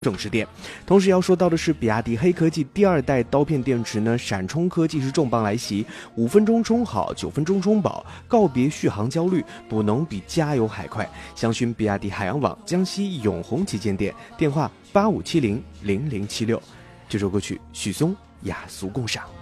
正式店。同时要说到的是，比亚迪黑科技第2代刀片电池呢，闪充科技是重磅来袭，5分钟充好，9分钟充饱，告别续航焦虑，补能比加油还快。详询比亚迪海洋网江西永红旗舰店，电话85700076。这首歌曲许嵩雅俗共赏。